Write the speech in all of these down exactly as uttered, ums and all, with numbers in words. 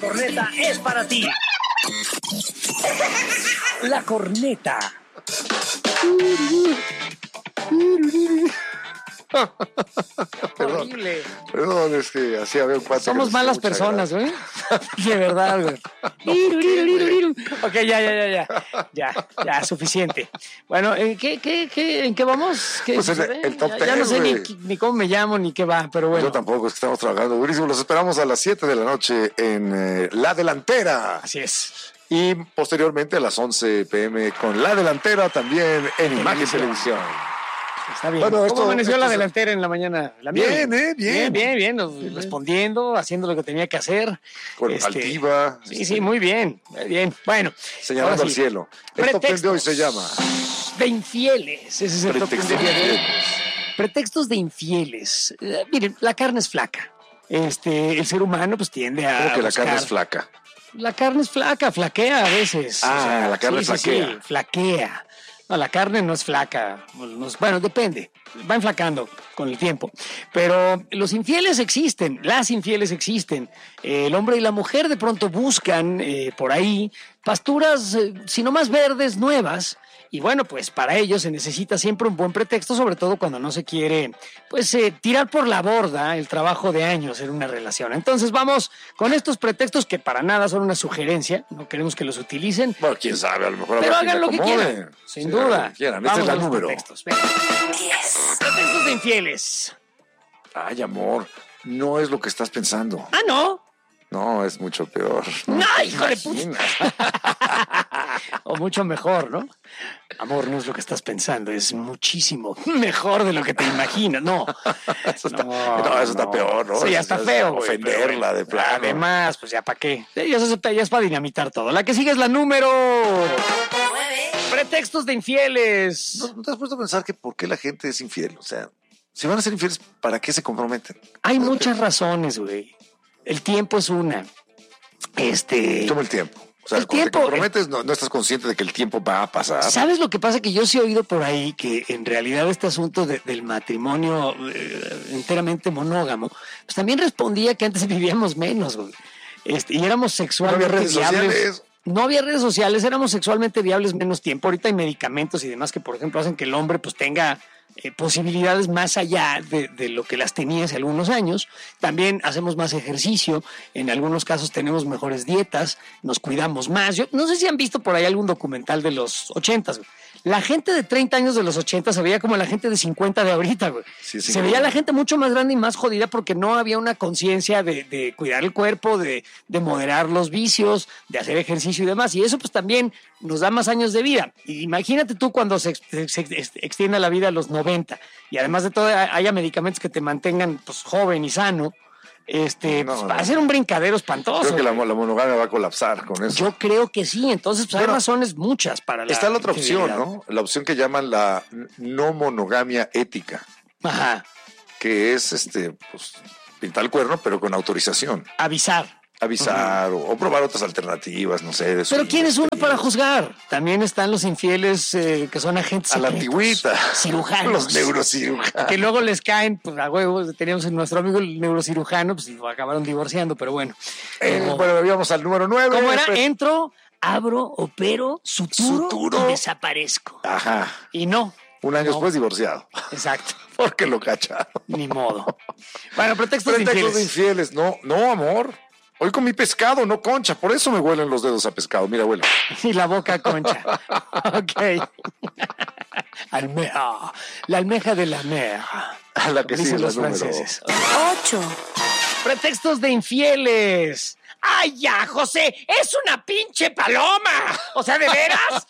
Corneta es para ti. La corneta. Perdón, horrible. Perdón, es que así había un cuatro. Somos malas personas, güey. De verdad, güey. No, ok, ya, ya, ya, ya. Ya, ya, suficiente. Bueno, ¿en qué, qué, qué, ¿en qué vamos? ¿Qué Pues el, el top ya, ten, ya no sé ni, güey. ni cómo me llamo ni qué va, pero bueno. Yo tampoco, es que estamos trabajando durísimo. Los esperamos a las siete de la noche en eh, La Delantera. Así es. Y posteriormente a las once pm con La Delantera también en Imagen Televisión. Está bien. Bueno, ¿Cómo esto- amaneció esto la es- delantera en la mañana? La mía, Bien, ¿eh? Bien. Bien, bien, bien. Respondiendo, haciendo lo que tenía que hacer. Con Este, altiva. Sí, este, sí, muy bien. Muy bien. Bueno. Señalando ahora al sí. cielo. El top ten de hoy se llama De infieles. Ese es el top ten Pretextos de día de hoy. infieles. Pretextos de infieles. Eh, miren, la carne es flaca. Este, el ser humano pues tiende a Como que la buscar- carne es flaca. La carne es flaca, flaquea a veces. Ah, la carne sí, sí, flaquea. sí, flaquea. No, la carne no es flaca. No es- bueno, depende. Va enflacando con el tiempo. Pero los infieles existen, las infieles existen. Eh, el hombre y la mujer de pronto buscan eh, por ahí pasturas, eh, si no más verdes, nuevas. Y bueno, pues para ello se necesita siempre un buen pretexto, sobre todo cuando no se quiere, pues, eh, tirar por la borda el trabajo de años en una relación. Entonces vamos con estos pretextos que para nada son una sugerencia, no queremos que los utilicen, Bueno, quién sabe, a lo mejor pero habrá quien hagan le lo que acomode. quieran, sin Sí, duda. hagan lo que quieran. Este Vamos es la a los número. pretextos. Venga. Pretextos de infieles. Ay, amor, no es lo que estás pensando. Ah, no. No, es mucho peor. No, hijo de puta. O mucho mejor, ¿no? Amor, no es lo que estás pensando, es muchísimo mejor de lo que te imaginas. No, Eso está, no, eso está peor, ¿no? Sí, ya Eso está es feo, güey, ofenderla pero bueno, de plano. Además, pues ya para qué. Ya se acepta, ya es para dinamitar todo. La que sigue es la número nueve. Pretextos de infieles. ¿No, no te has puesto a pensar que por qué la gente es infiel? O sea, si van a ser infieles, ¿para qué se comprometen? Hay muchas razones, güey. El tiempo es una. Este. Toma el tiempo. O sea, El cuando tiempo- te comprometes, no, no estás consciente de que el tiempo va a pasar. ¿Sabes lo que pasa? Que yo sí he oído por ahí que en realidad este asunto de- del matrimonio eh, enteramente monógamo, pues también respondía que antes vivíamos menos, güey. Este, y éramos No sexualmente había redes viables. sociales. No había redes sociales, éramos sexualmente viables menos tiempo. Ahorita hay medicamentos y demás que, por ejemplo, hacen que el hombre pues tenga eh, posibilidades más allá de, de lo que las tenía hace algunos años. También hacemos más ejercicio, en algunos casos tenemos mejores dietas, nos cuidamos más. Yo no sé si han visto por ahí algún documental de los ochentas, güey. La gente de treinta años de los ochenta se veía como la gente de cincuenta de ahorita, güey. Sí, sí, se güey. veía la gente mucho más grande y más jodida porque no había una conciencia de, de cuidar el cuerpo, de, de moderar los vicios, de hacer ejercicio y demás. Y eso pues también nos da más años de vida. Y imagínate tú cuando se, ex- se ex- extienda la vida a los noventa y además de todo haya medicamentos que te mantengan pues joven y sano. Este, No, pues, no. va a ser un brincadero espantoso. Creo que la, güey. la monogamia va a colapsar con eso. Yo creo que sí. Entonces pues, hay Bueno, razones muchas para la Está la otra opción, infidelidad. ¿no? La opción que llaman la no monogamia ética, Ajá. que es este, pues, pintar el cuerno, pero con autorización. Avisar. Avisar o, o probar otras alternativas, no sé. de su- Pero ¿quién es uno de- para juzgar? También están los infieles eh, que son agentes A la secretos, antigüita. cirujanos. Los neurocirujanos. Que luego les caen, pues a huevos. Teníamos a nuestro amigo el neurocirujano, pues y lo acabaron divorciando, pero bueno. Eh, Como- bueno, íbamos al número nueve. ¿Cómo era? Pues- Entro, abro, opero, suturo, Suturo. y desaparezco. Ajá. Y no. Un año No. después divorciado. Exacto. Porque lo cacharon. Ni modo. Bueno, pretextos, de Pretextos de infieles. infieles. No, no, amor. Hoy comí pescado, no concha. Por eso me huelen los dedos a pescado. Mira, huele. Y la boca concha. Ok. Almeja. La almeja de la almeja. A la que sigue Dicen la los número. franceses. Ocho. Pretextos de infieles. ¡Ay, ya, José! ¡Es una pinche paloma! O sea, ¿de veras?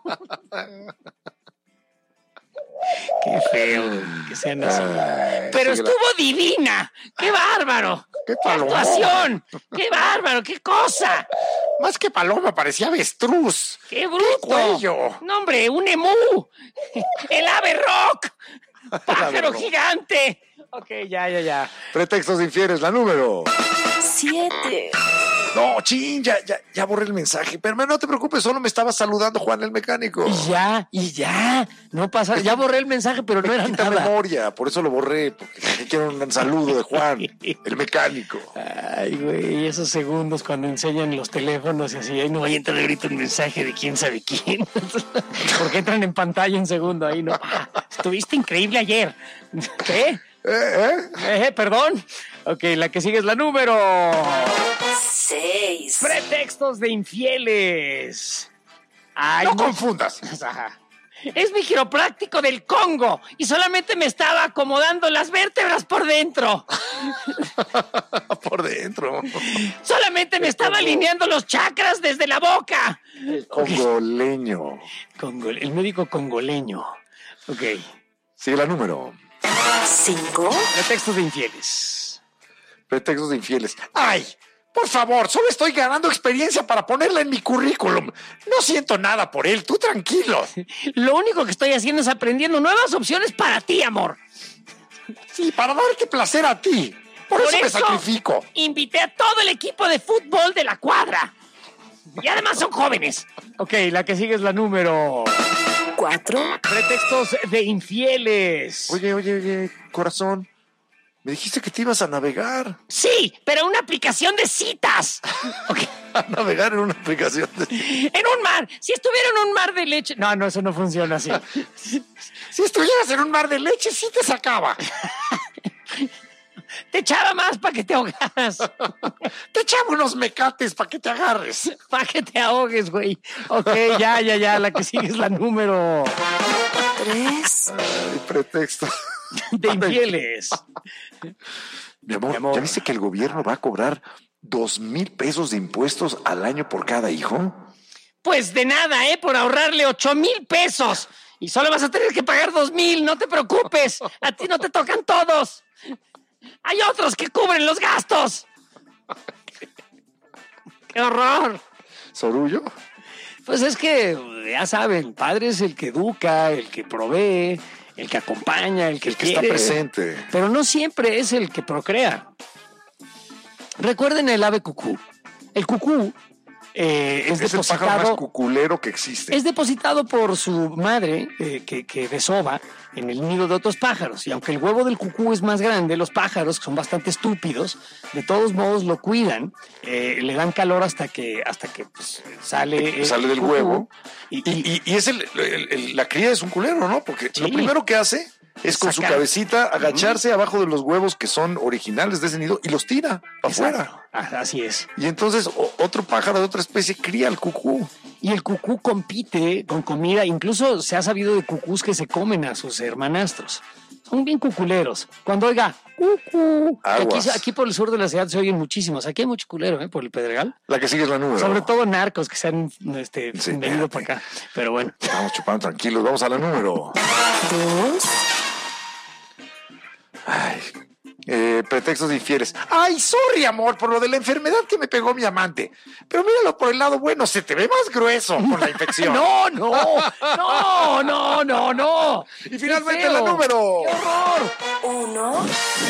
Qué feo que sean así. Ay, Pero sigue la- estuvo divina. ¡Qué bárbaro! ¡Qué ¡Qué paloma! actuación! ¡Qué bárbaro! ¡Qué cosa! Más que paloma, parecía avestruz. ¡Qué bruto! cuello! ¡No, hombre! ¡Un emú! ¡El ave rock! ¡Pájaro rock. gigante! Ok, ya, ya, ya. Pretextos de infieles, la número. Siete. No, chin, ya, ya, ya borré el mensaje. Pero no te preocupes, solo me estaba saludando Juan el mecánico. Y ya, y ya. No pasa, ya borré el mensaje, pero no era Quita nada. memoria, por eso lo borré, porque quiero un saludo de Juan, el mecánico. Ay, güey, esos segundos cuando enseñan los teléfonos y así, ahí no vaya a entrar ahorita un mensaje de quién sabe quién. Porque entran en pantalla un segundo ahí, ¿no? Ah, estuviste increíble ayer. ¿Qué? ¿Eh, eh? Eh, perdón. Ok, la que sigue es la número... Seis. Pretextos de infieles. Ay, No no confundas. Ajá. Es mi quiropráctico del Congo y solamente me estaba acomodando las vértebras por dentro. Por dentro. Solamente me estaba alineando los chakras desde la boca. El congoleño. Congo, el médico congoleño. Ok. Sigue la número. Cinco. Pretextos de infieles. Pretextos de infieles. ¡Ay! Por favor, solo estoy ganando experiencia para ponerla en mi currículum. No siento nada por él, tú tranquilo. Lo único que estoy haciendo es aprendiendo nuevas opciones para ti, amor. Sí, para darte placer a ti. Por, Por eso, me eso sacrifico. invité a todo el equipo de fútbol de la cuadra. Y además son jóvenes. Ok, la que sigue es la número... Cuatro. Pretextos de infieles. Oye, oye, oye, corazón. Me dijiste que te ibas a navegar. Sí, pero una aplicación de citas. Okay. A navegar en una aplicación de... En un mar. Si estuviera en un mar de leche... No, no, eso no funciona así. Si estuvieras en un mar de leche, sí te sacaba. Te echaba más para que te ahogaras. Te echaba unos mecates para que te agarres. Para que te ahogues, güey. Ok, ya, ya, ya. La que sigue es la número... Tres. Ay, pretexto. De infieles. Mi amor, Mi amor. ¿ya viste que el gobierno va a cobrar dos mil pesos de impuestos al año por cada hijo? Pues de nada, ¿eh? Por ahorrarle ocho mil pesos. Y solo vas a tener que pagar dos mil. No te preocupes. A ti no te tocan todos. Hay otros que cubren los gastos. ¡Qué horror! ¿Sorullo? Pues es que, ya saben, padre es el que educa, el que provee, el que acompaña, el que, El que quiere, está presente. pero no siempre es el que procrea. Recuerden el ave cucú. El cucú eh, es, Es el pájaro depositado, más cuculero que existe. es depositado por su madre, eh, que, que desova en el nido de otros pájaros. Y aunque el huevo del cucú es más grande, los pájaros, que son bastante estúpidos, de todos modos lo cuidan, eh, le dan calor hasta que, hasta que pues, sale, el Sale del cucú. huevo. Y, Y, y- y es el, el- el- la cría es un culero, ¿no? Porque Sí. lo primero que hace es con su Sacar. cabecita agacharse abajo de los huevos que son originales de ese nido y los tira para Exacto. afuera. Ah, así es. Y entonces o- otro pájaro de otra especie cría al cucú. Y el cucú compite con comida. Incluso se ha sabido de cucús que se comen a sus hermanastros. Son bien cuculeros. Cuando oiga, cucú. que Aquí, Aguas. aquí por el sur de la ciudad se oyen muchísimos. Aquí hay mucho culero, ¿eh? Por el Pedregal. La que sigue es la número. Sobre todo narcos que se han este, Sí, venido espérate. para acá. Pero bueno. Estamos chupando tranquilos, vamos a la número. Dos. Ay, eh, pretextos de infieles. Ay, sorry, amor, por lo de la enfermedad que me pegó mi amante. Pero míralo por el lado bueno, se te ve más grueso con la infección. No, no, no, no, no, no. Y finalmente Qué feo. la número. ¡Qué horror! Uno.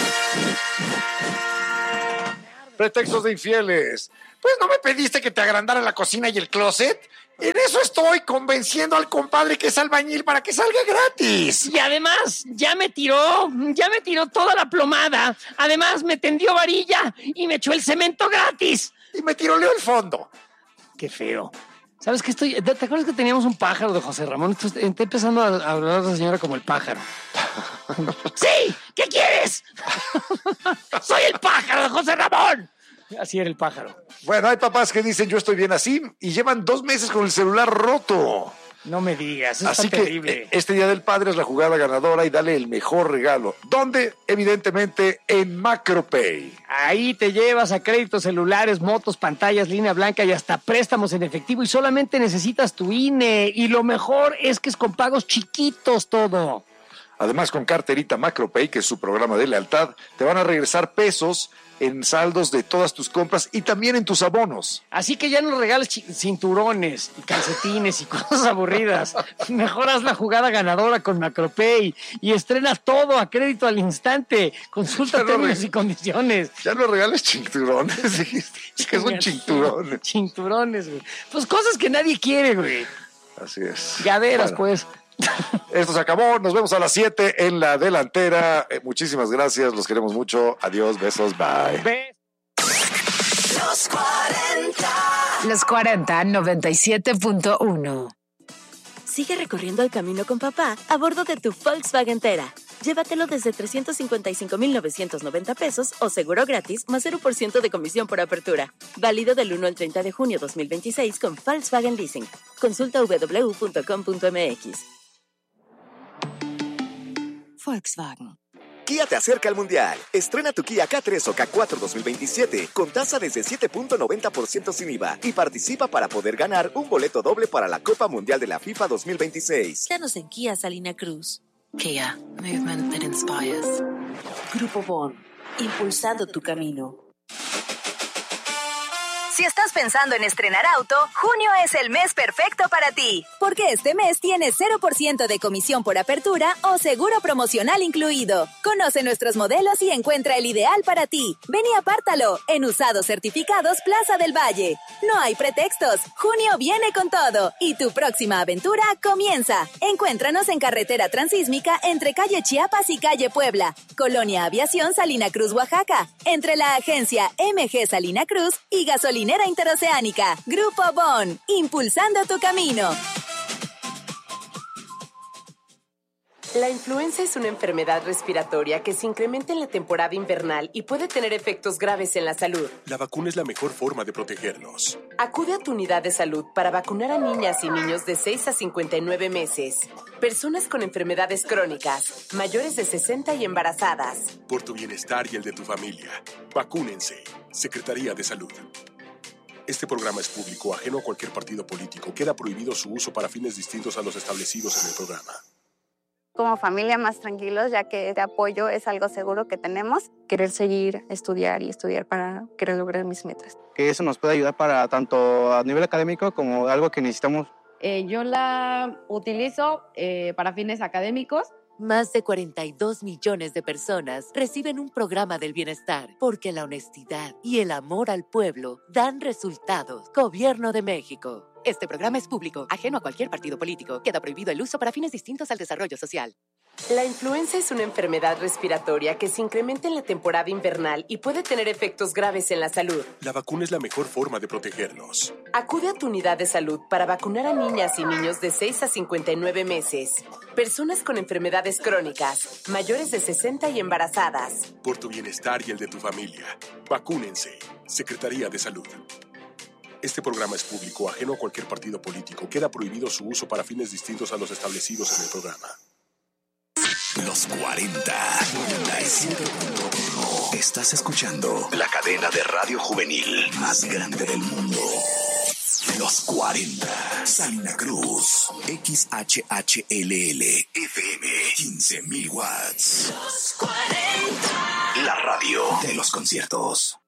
Pretextos de infieles. Pues no me pediste que te agrandara la cocina y el closet. En eso estoy convenciendo al compadre que es albañil para que salga gratis. Y además, ya me tiró, ya me tiró toda la plomada. Además, me tendió varilla y me echó el cemento gratis. Y me tiroleó el fondo. Qué feo. ¿Sabes qué estoy? ¿Te te acuerdas que teníamos un pájaro de José Ramón? Entonces, estoy empezando a a hablar a la señora como el pájaro. ¡Sí! ¿Qué quieres? ¡Soy el pájaro de José Ramón! Así era el pájaro. Bueno, hay papás que dicen yo estoy bien así y llevan dos meses con el celular roto. No me digas, eso Así está que terrible. eh, este Día del Padre es la jugada ganadora y dale el mejor regalo. ¿Dónde? Evidentemente en MacroPay. Ahí te llevas a créditos celulares, motos, pantallas, línea blanca y hasta préstamos en efectivo y solamente necesitas tu I N E. Y lo mejor es que es con pagos chiquitos todo. Además, con carterita MacroPay, que es su programa de lealtad, te van a regresar pesos en saldos de todas tus compras y también en tus abonos. Así que ya no regales chi- cinturones y calcetines y cosas aburridas. Mejor haz la jugada ganadora con Macropay y estrena todo a crédito al instante. Consulta Ya no términos re- y condiciones. Ya no regales cinturones, dijiste. ¿Qué son cinturones? Cinturones, güey. Pues cosas que nadie quiere, güey. Así es. Gaderas, Bueno, pues. esto se acabó. Nos vemos a las siete en la delantera. Eh, muchísimas gracias. Los queremos mucho. Adiós, besos, bye. Ve. Los cuarenta. Los cuarenta, noventa y siete punto uno. Sigue recorriendo el camino con papá a bordo de tu Volkswagen Tera. Llévatelo desde trescientos cincuenta y cinco mil novecientos noventa pesos o seguro gratis más cero por ciento de comisión por apertura. Válido del uno al treinta de junio dos mil veintiséis con Volkswagen Leasing. Consulta doble u doble u doble u punto com punto m x. Volkswagen. Kia te acerca al Mundial. Estrena tu Kia K tres o K cuatro dos mil veintisiete con tasa desde siete punto noventa por ciento sin I V A y participa para poder ganar un boleto doble para la Copa Mundial de la FIFA dos mil veintiséis. Danos en Kia Salina Cruz. Kia. Movement that inspires. Grupo Bon. Impulsando tu camino. Si estás pensando en estrenar auto, junio es el mes perfecto para ti, porque este mes tienes cero por ciento de comisión por apertura o seguro promocional incluido. Conoce nuestros modelos y encuentra el ideal para ti. Ven y apártalo en Usados Certificados Plaza del Valle. No hay pretextos, junio viene con todo y tu próxima aventura comienza. Encuéntranos en Carretera Transísmica entre calle Chiapas y calle Puebla, Colonia Aviación Salina Cruz, Oaxaca, entre la agencia M G Salina Cruz y Gasolinera Interoceánica. Grupo Bon, impulsando tu camino. La influenza es una enfermedad respiratoria que se incrementa en la temporada invernal y puede tener efectos graves en la salud. La vacuna es la mejor forma de protegernos. Acude a tu unidad de salud para vacunar a niñas y niños de seis a cincuenta y nueve meses, personas con enfermedades crónicas, mayores de sesenta y embarazadas. Por tu bienestar y el de tu familia. Vacúnense. Secretaría de Salud. Este programa es público, ajeno a cualquier partido político. Queda prohibido su uso para fines distintos a los establecidos en el programa. Como familia más tranquilos, ya que este apoyo es algo seguro que tenemos. Querer seguir, estudiar y estudiar para querer lograr mis metas. Que eso nos puede ayudar para tanto a nivel académico como algo que necesitamos. Eh, yo la utilizo eh, para fines académicos. Más de cuarenta y dos millones de personas reciben un programa del bienestar porque la honestidad y el amor al pueblo dan resultados. Gobierno de México. Este programa es público, ajeno a cualquier partido político. Queda prohibido el uso para fines distintos al desarrollo social. La influenza es una enfermedad respiratoria que se incrementa en la temporada invernal y puede tener efectos graves en la salud. La vacuna es la mejor forma de protegernos. Acude a tu unidad de salud para vacunar a niñas y niños de seis a cincuenta y nueve meses, personas con enfermedades crónicas, mayores de sesenta y embarazadas. Por tu bienestar y el de tu familia. Vacúnense. Secretaría de Salud. Este programa es público, ajeno a cualquier partido político. Queda prohibido su uso para fines distintos a los establecidos en el programa. Los cuarenta, noventa y siete punto uno. Estás escuchando la cadena de radio juvenil más grande del mundo. Los cuarenta. Salina Cruz. X H H L L. F M. quince mil watts. Los cuarenta. La radio de los conciertos.